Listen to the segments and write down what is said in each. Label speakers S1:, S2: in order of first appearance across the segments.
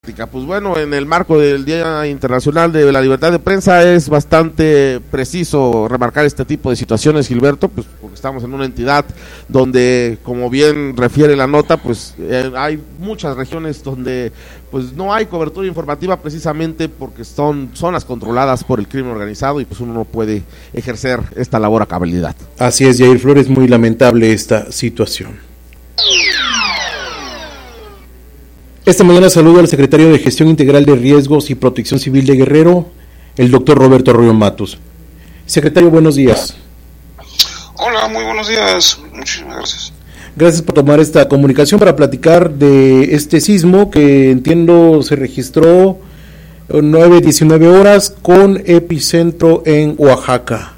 S1: Pues bueno, en el marco del Día Internacional de la Libertad de Prensa es bastante preciso remarcar este tipo de situaciones, Gilberto, pues porque estamos en una entidad donde, como bien refiere la nota, pues hay muchas regiones donde pues no hay cobertura informativa precisamente porque son zonas controladas por el crimen organizado y pues uno no puede ejercer esta labor a cabalidad.
S2: Así es, Jair Flores, muy lamentable esta situación. Esta mañana saludo al secretario de Gestión Integral de Riesgos y Protección Civil de Guerrero, el doctor Roberto Arroyo Matus. Secretario, buenos días.
S3: Hola, muy buenos días. Muchísimas gracias.
S2: Gracias por tomar esta comunicación para platicar de este sismo que entiendo se registró 9:19 horas con epicentro en Oaxaca.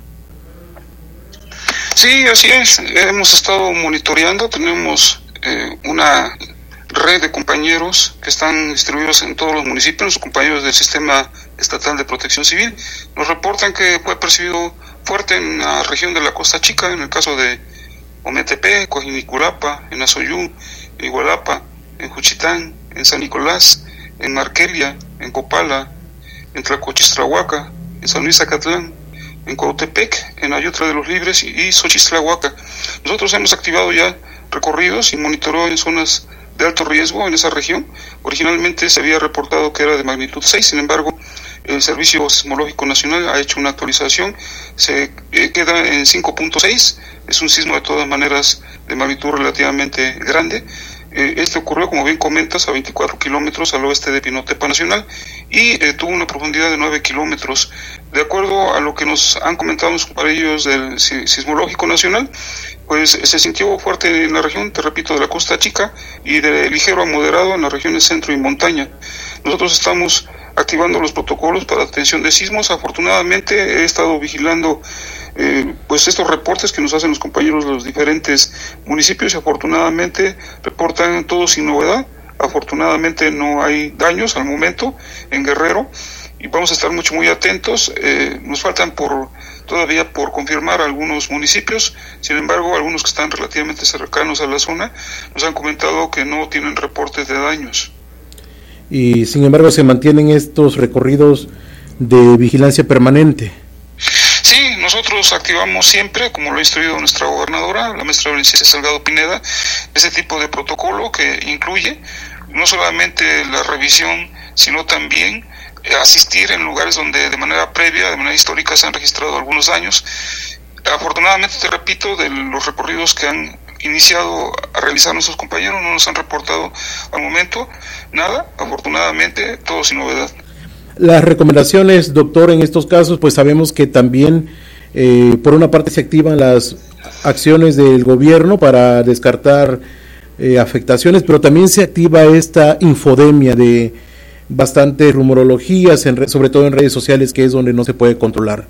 S3: Sí, así es. Hemos estado monitoreando. Tenemos una red de compañeros que están distribuidos en todos los municipios, los compañeros del Sistema Estatal de Protección Civil. Nos reportan que fue percibido fuerte en la región de la Costa Chica, en el caso de Ometepe, Coajiniculapa, en Azoyú, en Igualapa, en Juchitán, en San Nicolás, en Marquelia, en Copala, en Tlacochistrahuaca, en San Luis Acatlán, en Cuautepec, en Ayutla de los Libres y Xochistlahuaca. Nosotros hemos activado ya recorridos y monitoreo en zonas de alto riesgo en esa región. Originalmente se había reportado que era de magnitud 6, sin embargo, el Servicio Sismológico Nacional ha hecho una actualización, se queda en 5.6, es un sismo de todas maneras de magnitud relativamente grande. Este ocurrió, como bien comentas, a 24 kilómetros al oeste de Pinotepa Nacional y tuvo una profundidad de 9 kilómetros. De acuerdo a lo que nos han comentado los compañeros del Sismológico Nacional, pues se sintió fuerte en la región, te repito, de la Costa Chica y de ligero a moderado en las regiones centro y montaña. Nosotros estamos activando los protocolos para atención de sismos. Afortunadamente he estado vigilando pues estos reportes que nos hacen los compañeros de los diferentes municipios y afortunadamente reportan todo sin novedad. Afortunadamente no hay daños al momento en Guerrero y vamos a estar muy atentos. Nos faltan todavía por confirmar algunos municipios, sin embargo algunos que están relativamente cercanos a la zona nos han comentado que no tienen reportes de daños.
S2: Y sin embargo se mantienen estos recorridos de vigilancia permanente.
S3: Sí, nosotros activamos siempre, como lo ha instruido nuestra gobernadora, la maestra Berenice Salgado Pineda, ese tipo de protocolo que incluye no solamente la revisión, sino también asistir en lugares donde de manera previa, de manera histórica se han registrado algunos daños. Afortunadamente, te repito, de los recorridos que han iniciado a realizar nuestros compañeros no nos han reportado al momento nada, afortunadamente todo sin novedad.
S2: Las recomendaciones, doctor, en estos casos, pues sabemos que también por una parte se activan las acciones del gobierno para descartar afectaciones, pero también se activa esta infodemia de bastantes rumorologías, sobre todo en redes sociales, que es donde no se puede controlar.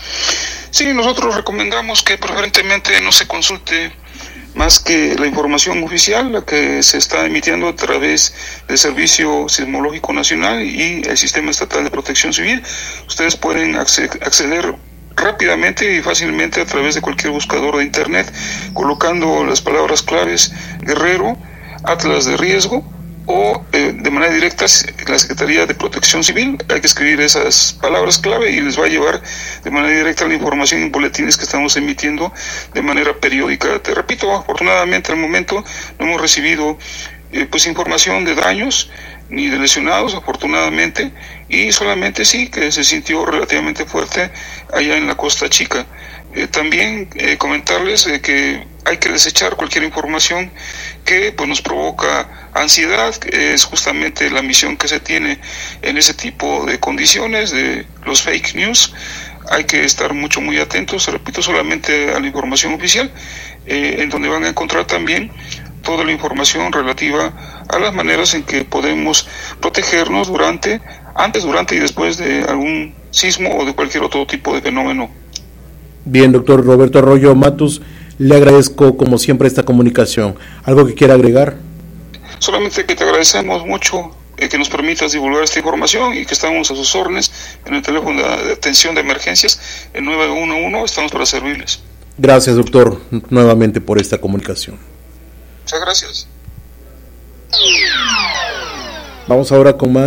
S3: Sí, nosotros recomendamos que preferentemente no se consulte más que la información oficial, la que se está emitiendo a través del Servicio Sismológico Nacional y el Sistema Estatal de Protección Civil. Ustedes pueden acceder rápidamente y fácilmente a través de cualquier buscador de internet, colocando las palabras claves Guerrero, Atlas de Riesgo, o de manera directa la Secretaría de Protección Civil. Hay que escribir esas palabras clave y les va a llevar de manera directa la información en boletines que estamos emitiendo de manera periódica. Te repito, afortunadamente al momento no hemos recibido pues información de daños ni de lesionados, afortunadamente, y solamente sí que se sintió relativamente fuerte allá en la Costa Chica. También comentarles que hay que desechar cualquier información que pues nos provoca ansiedad, que es justamente la misión que se tiene en ese tipo de condiciones de los fake news. Hay que estar muy atentos, repito, solamente a la información oficial, en donde van a encontrar también toda la información relativa a las maneras en que podemos protegernos antes, durante y después de algún sismo o de cualquier otro tipo de fenómeno.
S2: Bien, doctor Roberto Arroyo Matus, le agradezco como siempre esta comunicación. ¿Algo que quiera agregar?
S3: Solamente que te agradecemos mucho que nos permitas divulgar esta información y que estamos a sus órdenes en el teléfono de atención de emergencias, el 911, estamos para servirles.
S2: Gracias, doctor, nuevamente por esta comunicación.
S3: Muchas gracias.
S2: Vamos ahora con más.